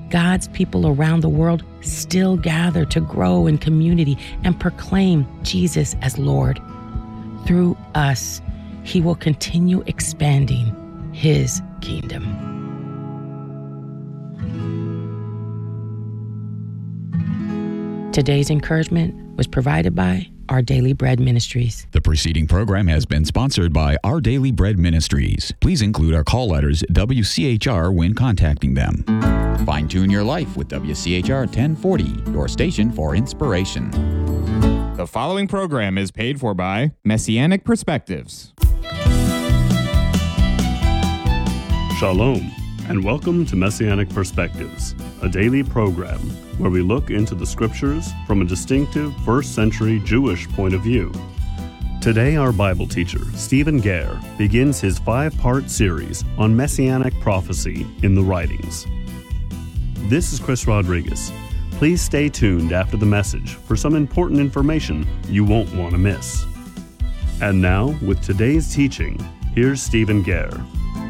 God's people around the world still gather to grow in community and proclaim Jesus as Lord. Through us, He will continue expanding His kingdom. Today's encouragement was provided by Our Daily Bread Ministries. The preceding program has been sponsored by Our Daily Bread Ministries. Please include our call letters WCHR when contacting them. Fine-tune your life with WCHR 1040, your station for inspiration. The following program is paid for by Messianic Perspectives. Shalom, and welcome to Messianic Perspectives, a daily program where we look into the scriptures from a distinctive first-century Jewish point of view. Today, our Bible teacher, Stephen Gare, begins his 5-part series on Messianic prophecy in the writings. This is Chris Rodriguez. Please stay tuned after the message for some important information you won't want to miss. And now, with today's teaching, here's Stephen Gare.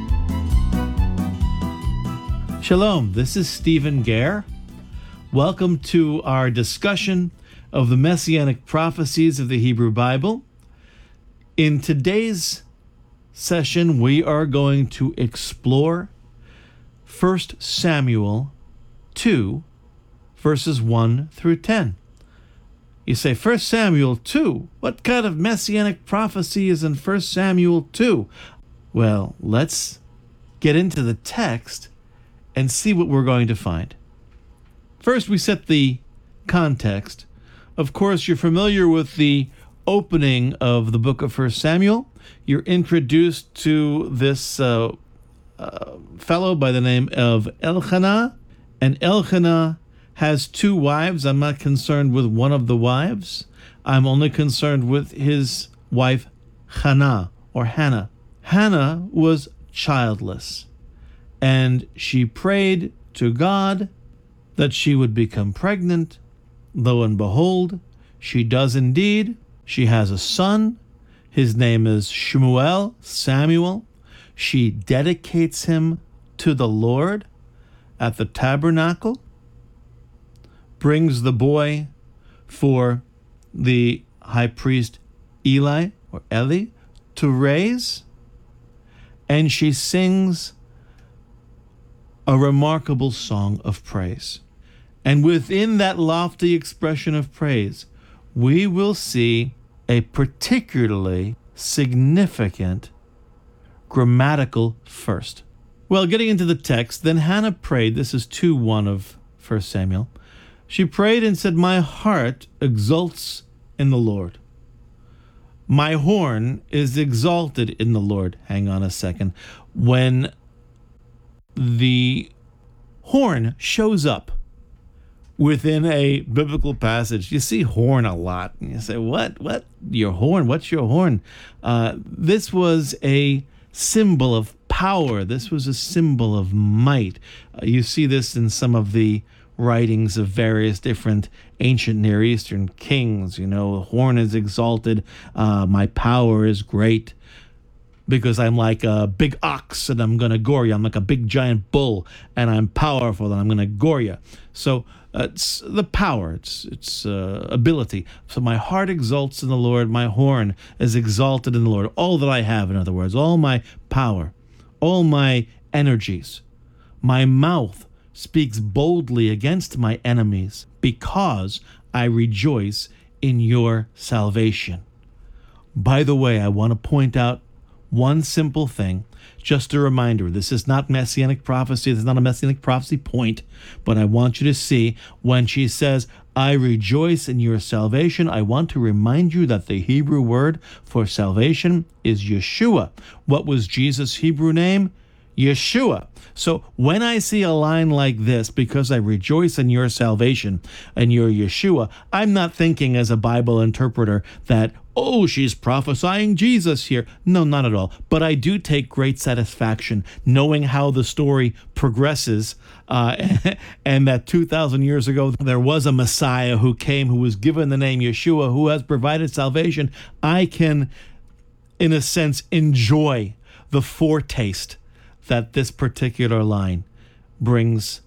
Shalom, this is Stephen Gare. Welcome to our discussion of the Messianic prophecies of the Hebrew Bible. In today's session, we are going to explore 1 Samuel 2, verses 1 through 10. You say, 1 Samuel 2? What kind of Messianic prophecy is in 1 Samuel 2? Well, let's get into the text and see what we're going to find. First, we set the context. Of course, you're familiar with the opening of the book of 1 Samuel. You're introduced to this fellow by the name of Elkanah, and Elkanah has 2 wives. I'm not concerned with one of the wives. I'm only concerned with his wife Hannah, or Hannah. Hannah was childless, and she prayed to God that she would become pregnant. Lo and behold, she does indeed. She has a son. His name is Shmuel, Samuel. She dedicates him to the Lord at the tabernacle, brings the boy for the high priest Eli, or Eli, to raise, and she sings a remarkable song of praise. And within that lofty expression of praise, we will see a particularly significant grammatical first. Well, getting into the text, then Hannah prayed. This is 2:1 of 1 Samuel. She prayed and said, "My heart exults in the Lord. My horn is exalted in the Lord." Hang on a second. When the horn shows up within a biblical passage, you see horn a lot. And you say, what? Your horn? What's your horn? This was a symbol of power. This was a symbol of might. You see this in some of the writings of various different ancient Near Eastern kings. You know, the horn is exalted. My power is great, because I'm like a big ox and I'm going to gore you. I'm like a big giant bull and I'm powerful and I'm going to gore you. So it's the power, it's ability. So my heart exalts in the Lord. My horn is exalted in the Lord. All that I have, in other words, all my power, all my energies. My mouth speaks boldly against my enemies, because I rejoice in your salvation. By the way, I want to point out one simple thing, just a reminder. This is not Messianic prophecy. This is not a Messianic prophecy point, but I want you to see when she says, "I rejoice in your salvation," I want to remind you that the Hebrew word for salvation is Yeshua. What was Jesus' Hebrew name? Yeshua. So when I see a line like this, "because I rejoice in your salvation and your Yeshua," I'm not thinking as a Bible interpreter that, oh, she's prophesying Jesus here. No, not at all. But I do take great satisfaction knowing how the story progresses, and that 2,000 years ago there was a Messiah who came, who was given the name Yeshua, who has provided salvation. I can, in a sense, enjoy the foretaste that this particular line brings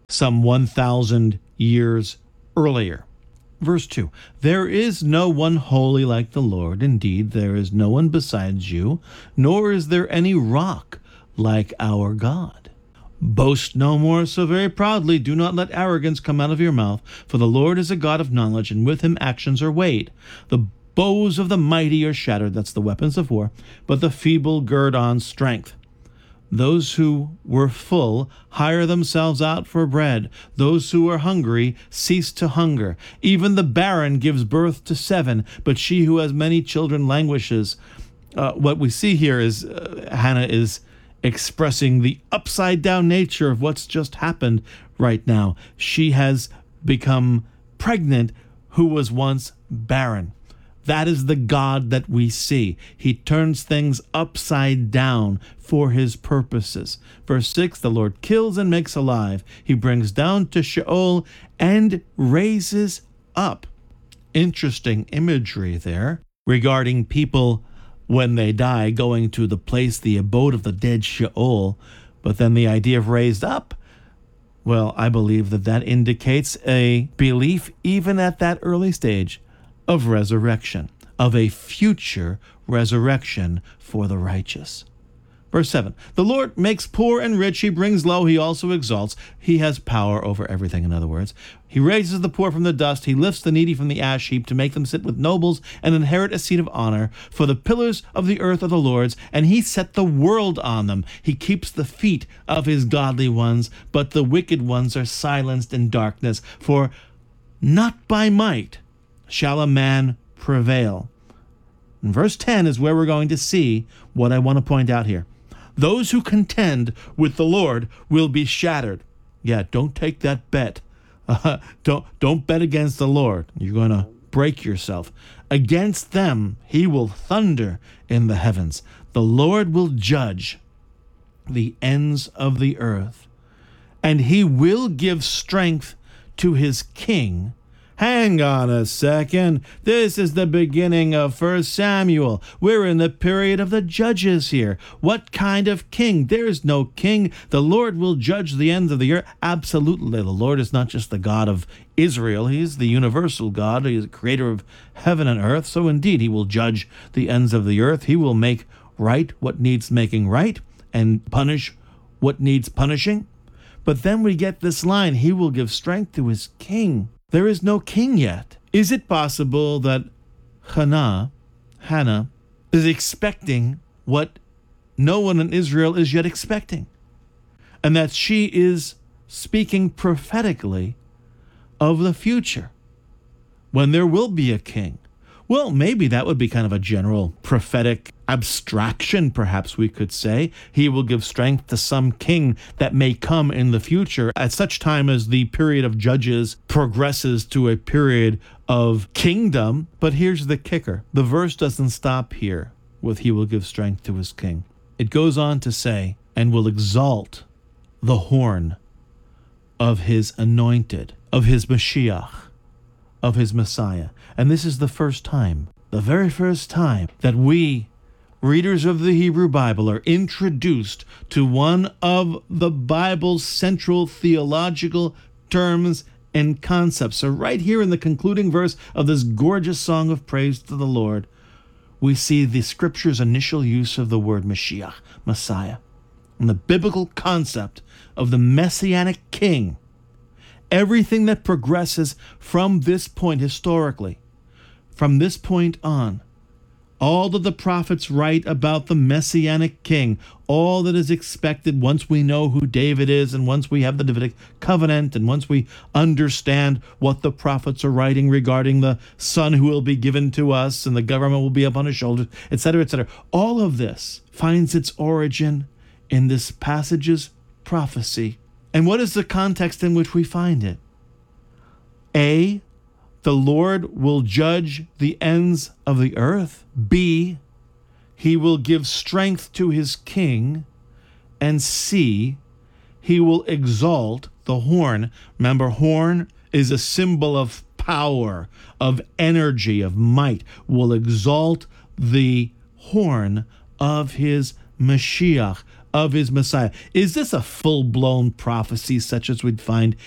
some 1,000 years earlier. Verse 2, there is no one holy like the Lord. Indeed, there is no one besides you, nor is there any rock like our God. Boast no more so very proudly. Do not let arrogance come out of your mouth, for the Lord is a God of knowledge, and with him actions are weighed. The bows of the mighty are shattered, that's the weapons of war, but the feeble gird on strength. Those who were full hire themselves out for bread. Those who are hungry cease to hunger. Even the barren gives birth to 7, but she who has many children languishes. What we see here is Hannah is expressing the upside-down nature of what's just happened right now. She has become pregnant who was once barren. That is the God that we see. He turns things upside down for his purposes. Verse 6, the Lord kills and makes alive. He brings down to Sheol and raises up. Interesting imagery there regarding people when they die going to the place, the abode of the dead, Sheol. But then the idea of raised up, well, I believe that indicates a belief even at that early stage of resurrection, of a future resurrection for the righteous. Verse 7, the Lord makes poor and rich, he brings low, he also exalts. He has power over everything, in other words. He raises the poor from the dust, he lifts the needy from the ash heap to make them sit with nobles and inherit a seat of honor. For the pillars of the earth are the Lord's, and he set the world on them. He keeps the feet of his godly ones, but the wicked ones are silenced in darkness. For not by might shall a man prevail. And verse 10 is where we're going to see what I want to point out here. Those who contend with the Lord will be shattered. Yeah, don't take that bet. Don't bet against the Lord. You're going to break yourself. Against them he will thunder in the heavens. The Lord will judge the ends of the earth, and he will give strength to his king. Hang on a second. This is the beginning of 1 Samuel. We're in the period of the judges here. What kind of king? There's no king. The Lord will judge the ends of the earth. Absolutely. The Lord is not just the God of Israel. He's the universal God. He is the creator of heaven and earth. So indeed, he will judge the ends of the earth. He will make right what needs making right and punish what needs punishing. But then we get this line, he will give strength to his king. There is no king yet. Is it possible that Hannah is expecting what no one in Israel is yet expecting? And that she is speaking prophetically of the future, when there will be a king. Well, maybe that would be kind of a general prophetic abstraction, perhaps we could say. He will give strength to some king that may come in the future at such time as the period of judges progresses to a period of kingdom. But here's the kicker. The verse doesn't stop here with he will give strength to his king. It goes on to say, and will exalt the horn of his anointed, of his Mashiach, of his Messiah. And this is the first time, the very first time that we, readers of the Hebrew Bible, are introduced to one of the Bible's central theological terms and concepts. So right here in the concluding verse of this gorgeous song of praise to the Lord, we see the Scripture's initial use of the word Mashiach, Messiah, and the biblical concept of the Messianic King. Everything that progresses from this point historically, from this point on, all that the prophets write about the Messianic King, all that is expected once we know who David is, and once we have the Davidic covenant, and once we understand what the prophets are writing regarding the son who will be given to us, and the government will be upon his shoulders, etc., etc. All of this finds its origin in this passage's prophecy. And what is the context in which we find it? A, the Lord will judge the ends of the earth. B, he will give strength to his king. And C, he will exalt the horn. Remember, horn is a symbol of power, of energy, of might. Will exalt the horn of his Mashiach, of his Messiah. Is this a full-blown prophecy such as we'd find